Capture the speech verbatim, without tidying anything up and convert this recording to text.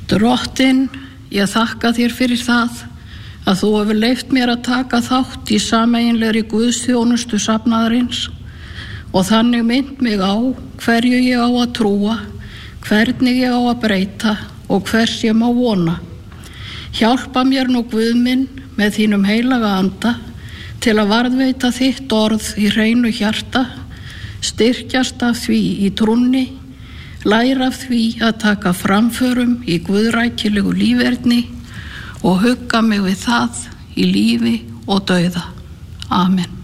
Drottinn, ég þakka þér fyrir það að þú hefur leyft mér að taka þátt í sameiginlegri guðsþjónustu safnaðarins og þannig minnt mig á hverju ég á að trúa, hvernig ég á að breyta og hvers ég má vona. Hjálpa mér nú Guð minn með þínum heilaga anda til að varðveita þitt orð í hreinu hjarta, styrkjast af því í trúnni, læra af því að taka framförum í guðrækilegu líferni og hugga mig við það í lífi og dauða. Amen.